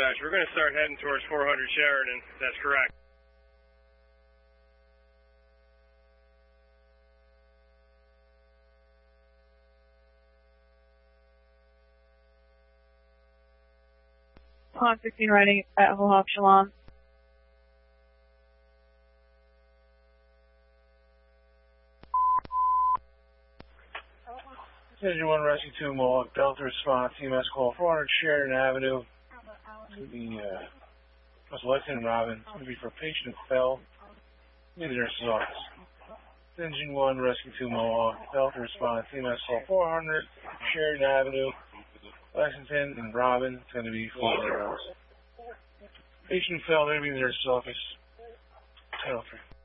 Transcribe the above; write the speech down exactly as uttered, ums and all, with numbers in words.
dispatch. We're going to start heading towards four hundred Sheridan. That's correct. Pond sixteen riding at Hohok Shalom. Engine one Rescue two Mohawk Delta response, C M S call four hundred Sheridan Avenue. To the uh, Mister Lexington Robin. It's going to be for patient who fell near the nurse's office. Engine one Rescue two Mohawk Delta response, C M S call four hundred Sheridan Avenue, Lexington and Robin. It's going to be four hundred hours. Patient who fell, they're going to be in the nurse's office. ten oh three.